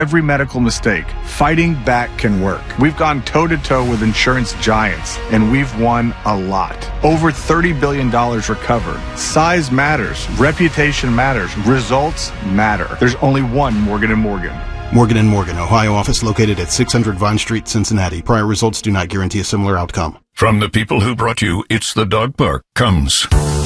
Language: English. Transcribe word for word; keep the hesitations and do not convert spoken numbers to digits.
every medical mistake. Fighting back can work. We've gone toe-to-toe with insurance giants, and we've won a lot. Over thirty billion dollars recovered. Size matters. Reputation matters. Results matter. There's only one Morgan and Morgan. Morgan and Morgan, Ohio office located at six hundred Vine Street, Cincinnati. Prior results do not guarantee a similar outcome. From the people who brought you It's the Dog Park comes